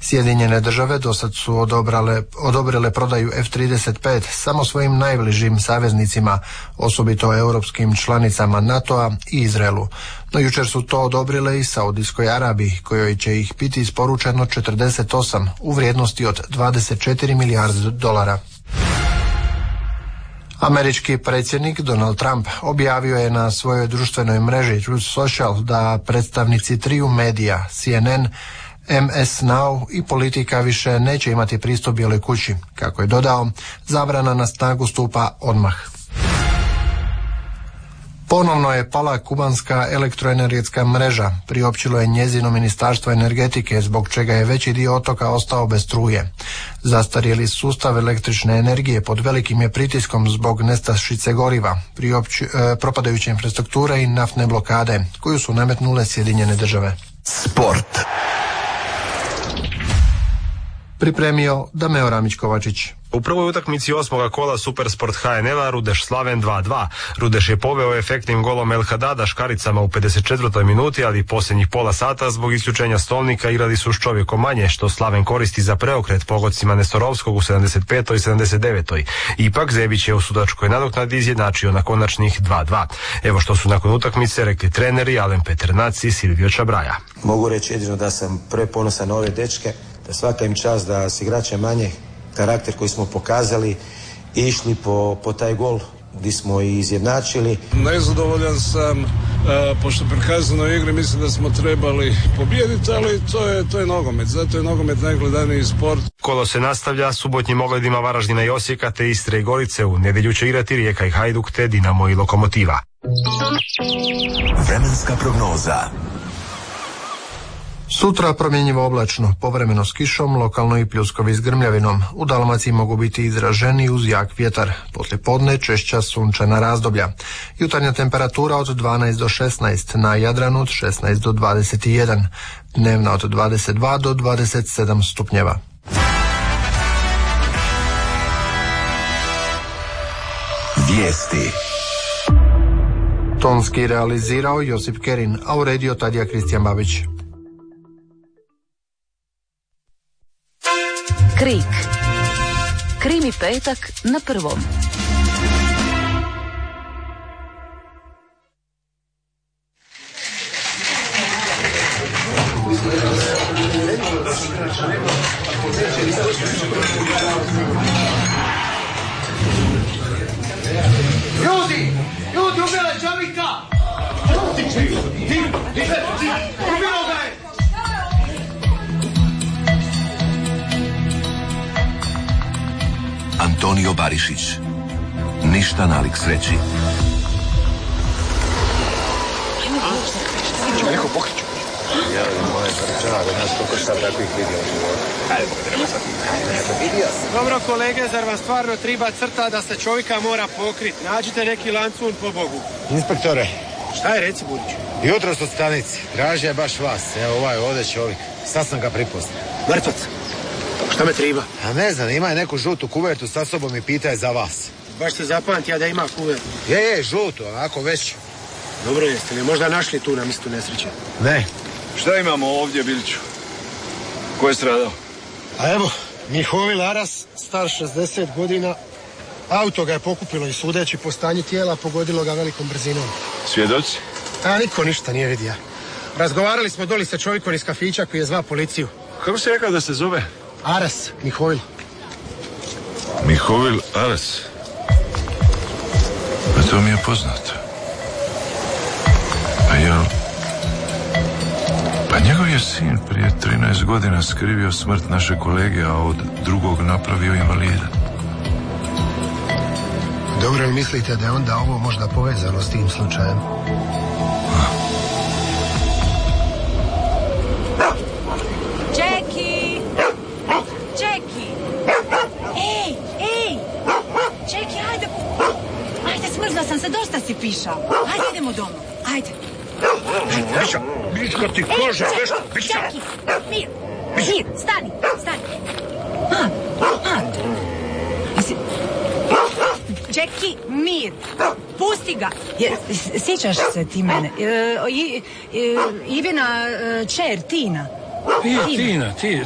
Sjedinjene države dosad su odobrile prodaju F-35 samo svojim najbližim saveznicima, osobito europskim članicama NATO-a i Izraelu. No jučer su to odobrile i Saudijskoj Arabiji, kojoj će ih biti isporučeno 48 u vrijednosti od 24 milijarde dolara. Američki predsjednik Donald Trump objavio je na svojoj društvenoj mreži Truth Social da predstavnici triju medija CNN, MS Now i Politika više neće imati pristup Bijeloj kući. Kako je dodao, zabrana na snagu stupa odmah. Ponovno je pala kubanska elektroenergetska mreža, priopćilo je njezino ministarstvo energetike, zbog čega je veći dio otoka ostao bez struje. Zastarjeli sustav električne energije pod velikim je pritiskom zbog nestašice goriva, propadajuće infrastrukture i naftne blokade, koju su nametnule Sjedinjene države. Sport. Pripremio Dameo Ramić-Kovačić. U prvoj utakmici 8. kola Supersport HNL-a Rudeš Slaven 2-2. Rudeš je poveo efektnim golom El Hadada škaricama u 54. minuti, ali posljednjih pola sata zbog isključenja stolnika igrali su s čovjekom manje, što Slaven koristi za preokret pogodcima Nestorovskog u 75. i 79. Ipak Zebić je u sudačkoj nadoknadi izjednačio na konačnih 2-2. Evo što su nakon utakmice rekli treneri Alen Peternac i Silvio Čabraja. Mogu reći jedino da sam preponosan na ove dečke, da svaka im čast da s igračem manje karakter koji smo pokazali i išli po taj gol gdje smo i izjednačili. Nezadovoljan sam, pošto prikazano igri mislim da smo trebali pobijediti, ali to je nogomet, zato je nogomet najgledaniji sport. Kolo se nastavlja subotnjim ogledima Varaždina i Osijeka te Istre i Gorice. U nedjelju će igrati Rijeka i Hajduk te Dinamo i Lokomotiva. Vremenska prognoza. Sutra promjenjivo oblačno, povremeno s kišom, lokalno i pljuskovi s grmljavinom. U Dalmaciji mogu biti izraženi uz jak vjetar. Poslijepodne češća sunčana razdoblja. Jutarnja temperatura od 12 do 16, na Jadranu od 16 do 21, dnevna od 22 do 27 stupnjeva. Vijesti. Tonski realizirao Josip Kerin, a uredio Tadija Kristijan Babić. Krik. Krimi petak na prvom. Ljudi, ubila čovjeka! Ubilo ga je! Antonio Barišić. Ništa nalik sreći. Ću neko pokriću. Ja, moje srčana, da nas koliko šta takvih vidio u životu. Ajde, treba sad. Vidio sam. Dobro, kolege, zar vam stvarno treba crta da se čovjeka mora pokriti? Nađite neki lancun, po Bogu. Inspektore. Šta je, reci, Burić? Jutros u stanici. Tražio je baš vas. Evo ovaj ovdje čovjek. Sad sam ga pripoznao. Mrtvac. Šta me treba? A ne znam, ima je neku žutu kuvertu sa sobom i pita je za vas. Baš se zapamtija da ima kuvertu. Je, žutu, onako već. Dobro, jeste li možda našli tu na mjestu nesreće? Ne. Šta imamo ovdje, Biliću? Ko je stradao? A evo, Mihovil Aras, star 60 godina. Auto ga je pokupilo i sudeći po stanju tijela pogodilo ga velikom brzinom. Svjedoci? A niko ništa nije vidio. Razgovarali smo doli sa čovjekom iz kafića koji je zvao policiju. Kako si rekao da se zove? Aras, Mihovil. Mihovil Aras. Pa to mi je poznato. Pa njegov je sin prije 13 godina skrivio smrt naše kolege, a od drugog napravio invalida. Dobro, li mislite da je onda ovo možda povezano s tim slučajem? Čeki! Čeki! Ej! Čeki, ajde! Ajde, smrzla sam se, dosta si pišao. Ajde, idemo doma. Ajde. Bića, bićka ti kože, veš, bića. Čeki, mir, stani. Čeki, mir, pusti ga. Sjećaš se ti mene? Ivina čer, Tina. Tina,